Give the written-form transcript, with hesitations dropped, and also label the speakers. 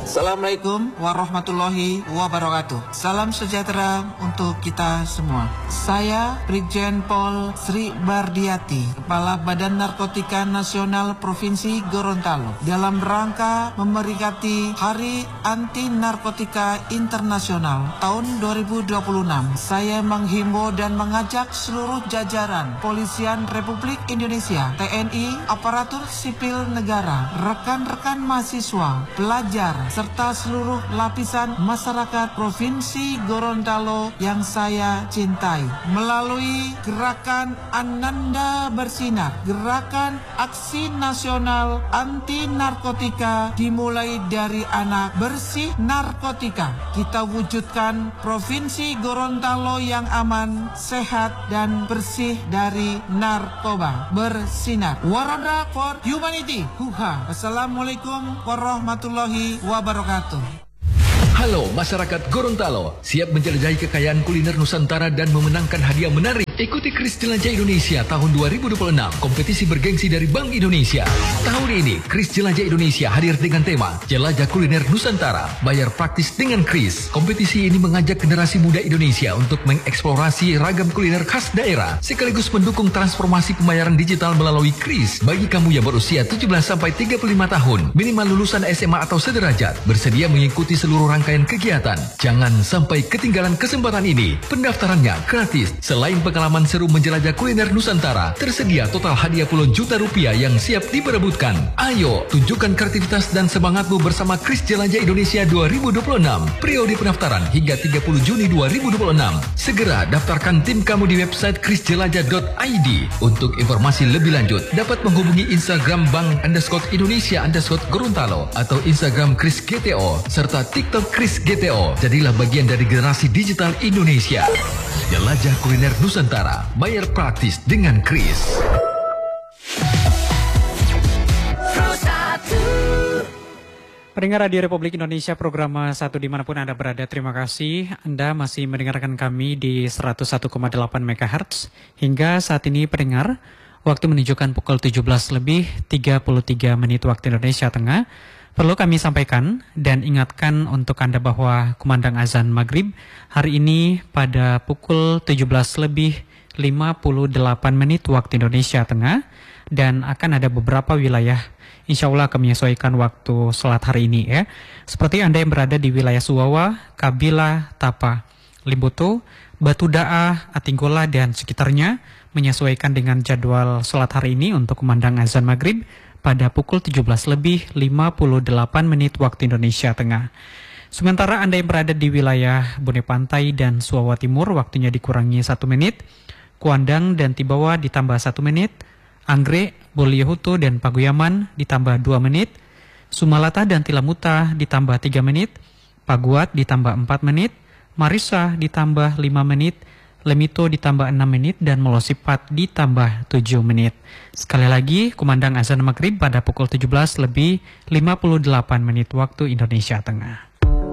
Speaker 1: Assalamualaikum warahmatullahi wabarakatuh. Salam sejahtera untuk kita semua. Saya Brigjen Pol Sri Bardiati, Kepala Badan Narkotika Nasional Provinsi Gorontalo, dalam rangka memperingati Hari Anti Narkotika Internasional tahun 2026. Saya menghimbau dan mengajak seluruh jajaran Kepolisian Republik Indonesia, TNI, aparatur sipil negara, rekan-rekan mahasiswa, pelajar, serta seluruh lapisan masyarakat Provinsi Gorontalo yang saya cintai. Melalui gerakan Ananda Bersinar, gerakan aksi nasional anti narkotika dimulai dari anak bersih narkotika. Kita wujudkan Provinsi Gorontalo yang aman, sehat, dan bersih dari narkoba. Bersinar. Warada for Humanity. Huha. Assalamualaikum warahmatullahi wabarakatuh.
Speaker 2: Halo masyarakat Gorontalo, siap menjelajahi kekayaan kuliner Nusantara dan memenangkan hadiah menarik? Ikuti Kris Jelajah Indonesia tahun 2026, kompetisi bergengsi dari Bank Indonesia. Tahun ini, Kris Jelajah Indonesia hadir dengan tema Jelajah Kuliner Nusantara, bayar praktis dengan Kris. Kompetisi ini mengajak generasi muda Indonesia untuk mengeksplorasi ragam kuliner khas daerah, sekaligus mendukung transformasi pembayaran digital melalui Kris. Bagi kamu yang berusia 17-35 tahun, minimal lulusan SMA atau sederajat, bersedia mengikuti seluruh rangkaian kegiatan. Jangan sampai ketinggalan kesempatan ini. Pendaftarannya gratis. Selain pengalaman seru menjelajah kuliner Nusantara, tersedia total hadiah puluhan juta rupiah yang siap diperebutkan. Ayo, tunjukkan kreativitas dan semangatmu bersama Kris Jelajah Indonesia 2026. Periode pendaftaran hingga 30 Juni 2026. Segera daftarkan tim kamu di website krisjelajah.id. Untuk informasi lebih lanjut, dapat menghubungi Instagram Bank_Indonesia_Gorontalo atau Instagram Kris GTO serta TikTok Kris GTO. Jadilah bagian dari generasi digital Indonesia. Jelajah kuliner Nusantara, bayar praktis dengan Kris.
Speaker 3: Pendengar Radio Republik Indonesia, program 1 dimanapun Anda berada, terima kasih. Anda masih mendengarkan kami di 101,8 MHz. Hingga saat ini pendengar, waktu menunjukkan pukul 17:33 waktu Indonesia Tengah. Perlu kami sampaikan dan ingatkan untuk Anda bahwa kumandang azan maghrib hari ini pada pukul 17:58 waktu Indonesia Tengah, dan akan ada beberapa wilayah insya Allah akan menyesuaikan waktu sholat hari ini ya. Seperti Anda yang berada di wilayah Suwawa, Kabila, Tapa, Limbutu, Batu Da'a, Atinggola dan sekitarnya menyesuaikan dengan jadwal sholat hari ini untuk kumandang azan maghrib pada pukul 17:58 waktu Indonesia Tengah. Sementara Anda yang berada di wilayah Bone Pantai dan Suwawa Timur, waktunya dikurangi 1 menit. Kuandang dan Tibawa ditambah 1 menit. Anggrek, Boliohutu dan Paguyaman ditambah 2 menit. Sumalata dan Tilamuta ditambah 3 menit. Paguat ditambah 4 menit. Marisa ditambah 5 menit. Lemito ditambah 6 menit dan Melosipat ditambah 7 menit. Sekali lagi, kumandang azan maghrib pada pukul 17:58 waktu Indonesia Tengah.